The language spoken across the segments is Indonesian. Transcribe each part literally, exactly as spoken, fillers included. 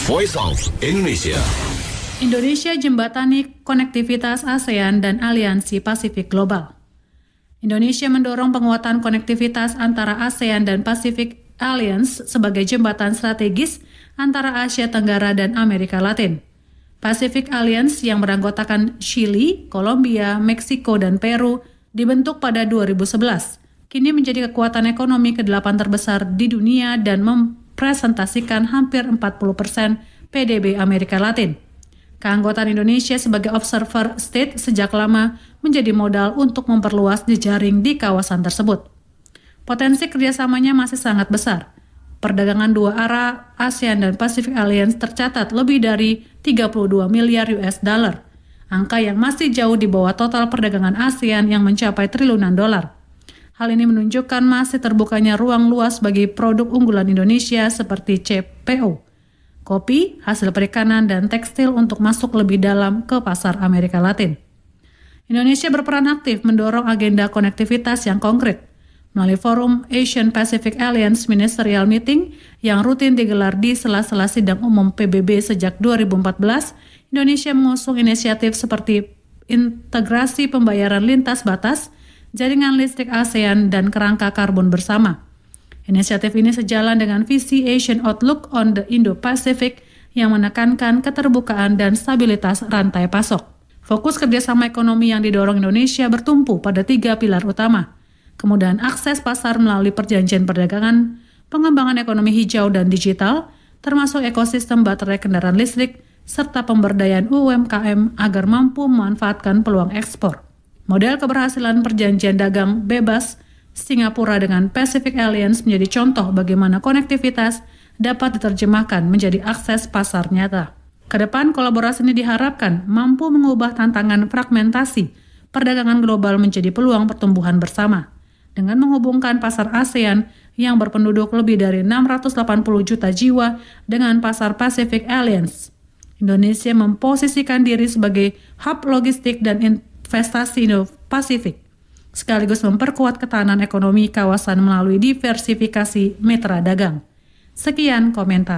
Voice of Indonesia. Indonesia jembatani konektivitas ASEAN dan Aliansi Pasifik Global. Indonesia mendorong penguatan konektivitas antara ASEAN dan Pacific Alliance sebagai jembatan strategis antara Asia Tenggara dan Amerika Latin. Pacific Alliance yang beranggotakan Chili, Kolombia, Meksiko, dan Peru dibentuk pada dua ribu sebelas. Kini menjadi kekuatan ekonomi kedelapan terbesar di dunia dan mempresentasikan hampir empat puluh persen P D B Amerika Latin. Keanggotaan Indonesia sebagai observer state sejak lama menjadi modal untuk memperluas jejaring di kawasan tersebut. Potensi kerjasamanya masih sangat besar. Perdagangan dua arah ASEAN dan Pacific Alliance tercatat lebih dari tiga puluh dua miliar U S dollar, angka yang masih jauh di bawah total perdagangan ASEAN yang mencapai triliunan dolar. Hal ini menunjukkan masih terbukanya ruang luas bagi produk unggulan Indonesia seperti C P O, kopi, hasil perikanan, dan tekstil untuk masuk lebih dalam ke pasar Amerika Latin. Indonesia berperan aktif mendorong agenda konektivitas yang konkret. Melalui forum Asian Pacific Alliance Ministerial Meeting yang rutin digelar di sela-sela sidang umum P B B sejak dua ribu empat belas, Indonesia mengusung inisiatif seperti integrasi pembayaran lintas batas, jaringan listrik ASEAN, dan kerangka karbon bersama. Inisiatif ini sejalan dengan visi Asian Outlook on the Indo-Pacific yang menekankan keterbukaan dan stabilitas rantai pasok. Fokus kerjasama ekonomi yang didorong Indonesia bertumpu pada tiga pilar utama. Kemudahan akses pasar melalui perjanjian perdagangan, pengembangan ekonomi hijau dan digital, termasuk ekosistem baterai kendaraan listrik, serta pemberdayaan U M K M agar mampu memanfaatkan peluang ekspor. Model keberhasilan perjanjian dagang bebas Singapura dengan Pacific Alliance menjadi contoh bagaimana konektivitas dapat diterjemahkan menjadi akses pasar nyata. Kedepan kolaborasi ini diharapkan mampu mengubah tantangan fragmentasi perdagangan global menjadi peluang pertumbuhan bersama. Dengan menghubungkan pasar ASEAN yang berpenduduk lebih dari enam ratus delapan puluh juta jiwa dengan pasar Pacific Alliance, Indonesia memposisikan diri sebagai hub logistik dan investasi Indo-Pasifik, sekaligus memperkuat ketahanan ekonomi kawasan melalui diversifikasi mitra dagang. Sekian komentar.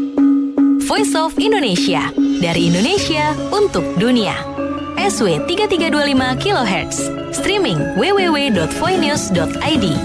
Voice of Indonesia, dari Indonesia untuk dunia. S W tiga tiga dua lima kilohertz, streaming w w w dot voinews dot i d.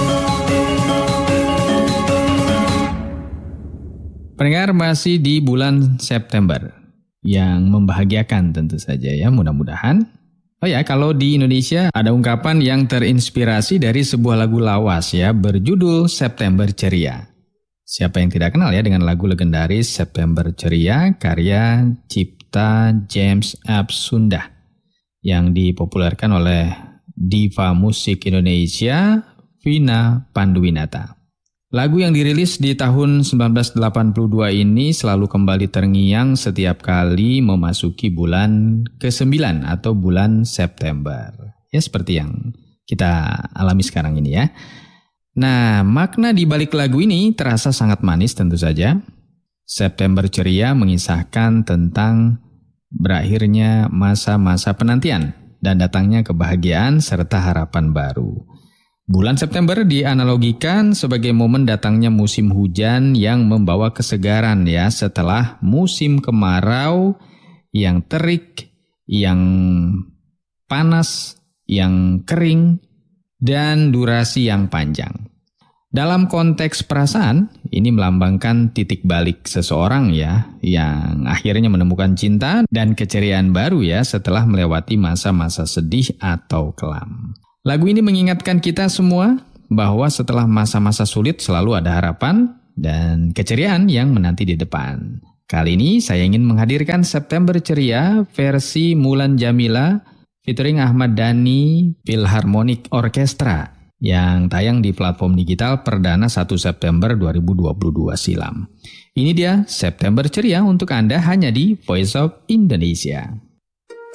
Pendengar, masih di bulan September yang membahagiakan tentu saja ya, mudah-mudahan. Oh ya, kalau di Indonesia ada ungkapan yang terinspirasi dari sebuah lagu lawas ya, berjudul September Ceria. Siapa yang tidak kenal ya dengan lagu legendaris September Ceria karya Cipta James Apsunda yang dipopulerkan oleh diva musik Indonesia Vina Panduwinata. Lagu yang dirilis di tahun seribu sembilan ratus delapan puluh dua ini selalu kembali terngiang setiap kali memasuki bulan kesembilan atau bulan September. Ya seperti yang kita alami sekarang ini ya. Nah, makna di balik lagu ini terasa sangat manis tentu saja. September Ceria mengisahkan tentang berakhirnya masa-masa penantian dan datangnya kebahagiaan serta harapan baru. Bulan September dianalogikan sebagai momen datangnya musim hujan yang membawa kesegaran ya setelah musim kemarau yang terik, yang panas, yang kering, dan durasi yang panjang. Dalam konteks perasaan, ini melambangkan titik balik seseorang ya, yang akhirnya menemukan cinta dan keceriaan baru ya setelah melewati masa-masa sedih atau kelam. Lagu ini mengingatkan kita semua bahwa setelah masa-masa sulit selalu ada harapan dan keceriaan yang menanti di depan. Kali ini saya ingin menghadirkan September Ceria versi Mulan Jamila featuring Ahmad Dhani Philharmonic Orchestra yang tayang di platform digital perdana satu September dua ribu dua puluh dua silam. Ini dia September Ceria untuk Anda hanya di Voice of Indonesia.